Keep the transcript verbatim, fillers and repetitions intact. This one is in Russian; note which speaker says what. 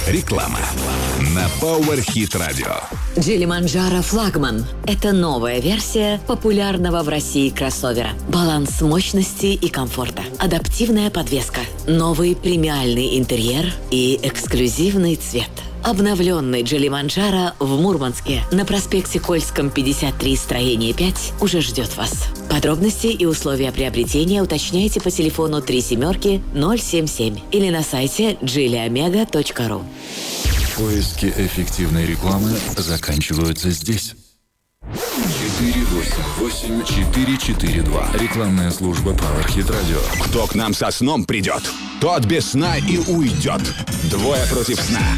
Speaker 1: Реклама на Power Hit Radio.
Speaker 2: Джили Манджаро флагман – это новая версия популярного в России кроссовера. Баланс мощности и комфорта, адаптивная подвеска, новый премиальный интерьер и эксклюзивный цвет. Обновленный Джили Манджаро в Мурманске на проспекте Кольском, пятьдесят три, строение пять уже ждет вас. Подробности и условия приобретения уточняйте по телефону три семерки ноль семь семь или на сайте джили омега точка ру.
Speaker 3: Поиски эффективной рекламы заканчиваются здесь. четыре восемь восемь четыре четыре два. Рекламная служба Power Hit Radio.
Speaker 1: Кто к нам со сном придет, тот без сна и уйдет. Двое против сна.